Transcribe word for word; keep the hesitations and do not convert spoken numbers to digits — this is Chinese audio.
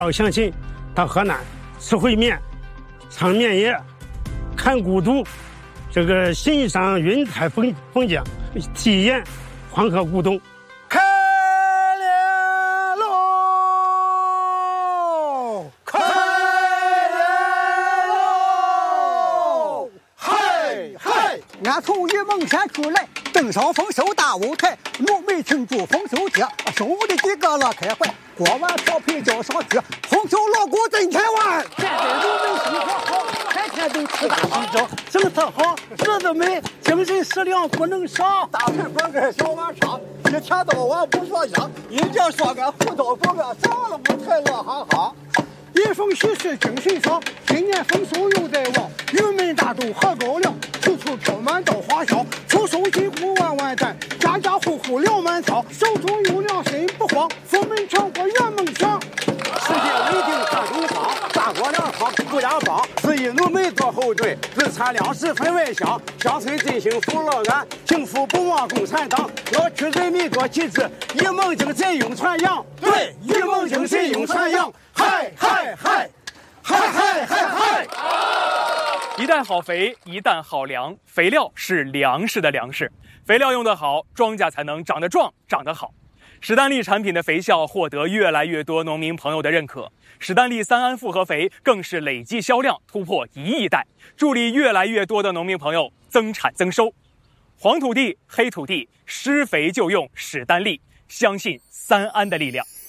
我相信到河南吃烩面、尝面叶、看古都，这个欣赏云海风风景，体验黄河古洞。 开了喽！开了喽！嗨嗨！ 俺从榆梦山出来，登上丰收大舞台，努力庆祝丰收节，收的几个乐开怀，锅碗瓢盆交上去，红袖锣鼓震天外。 现在农民生活好，天天都吃大水饺，政策好，日子美，精神食粮不能少。 大盆饭跟小碗茶，一天到晚不说家，一家说个胡刀不个，上了舞台乐哈哈。 一逢喜事精神爽，今年丰收又在望，玉门大肚喝高粱，处处飘满稻花香。出手金虎万万担，家家户户粮满仓，手中有粮心不慌，福门全国圆梦想。 世界稳定看东方，大国粮仓不压帮，四亿农民做后盾，日产粮食分外香。乡村振兴福乐安，幸福不忘共产党。老区人民多旗帜，一梦精神永传扬。对，一梦精神永传扬。嗨嗨嗨，嗨嗨嗨嗨！ 一担好肥，一担好粮，肥料是粮食的粮食，肥料用得好，庄稼才能长得壮，长得好。史丹利产品的肥效获得越来越多农民朋友的认可，史丹利三安复合肥更是累计销量突破一亿袋，助力越来越多的农民朋友增产增收。黄土地、黑土地，施肥就用史丹利，相信三安的力量。